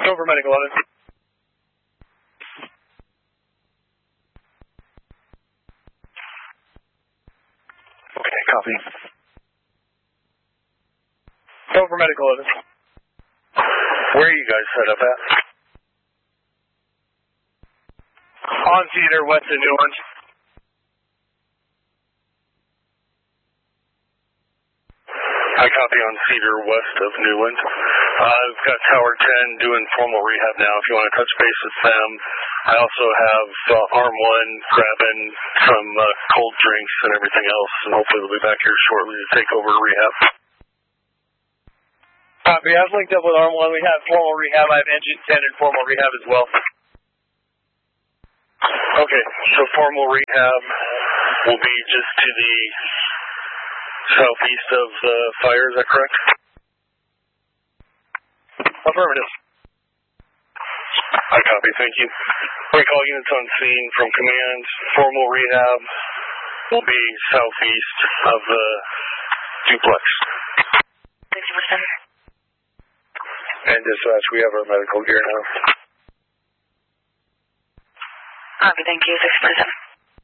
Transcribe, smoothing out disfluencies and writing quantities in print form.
Over medical on it. Okay, copy. Over medical on it. Where are you guys set up at? On Cedar, west of Newland. I copy on Cedar, west of Newland. I've got Tower 10 doing formal rehab now if you want to touch base with them. I also have Arm 1 grabbing some cold drinks and everything else, and hopefully we'll be back here shortly to take over rehab. Copy. I've linked up with Arm 1. We have formal rehab. I have Engine 10 in formal rehab as well. Okay, so formal rehab will be just to the southeast of the fire, is that correct? Affirmative. I copy, thank you. Recall units on scene from command. Formal rehab will be southeast of the duplex. 60%. And dispatch, we have our medical gear now. Copy, thank you, 6%.